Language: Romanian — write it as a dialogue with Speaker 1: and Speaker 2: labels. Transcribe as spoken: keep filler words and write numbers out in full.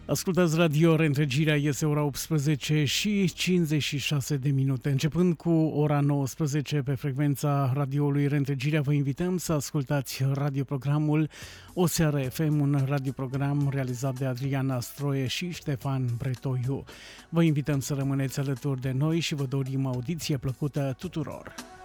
Speaker 1: Ascultați Radio Reîntregirea, este ora optsprezece și cincizeci și șase de minute. Începând cu ora nouăsprezece pe frecvența radioului Reîntregirea, vă invităm să ascultați radioprogramul O Seară F M, un radioprogram realizat de Adriana Stroie și Ștefan Bretoiu. Vă invităm să rămâneți alături de noi și vă dorim audiție plăcută tuturor.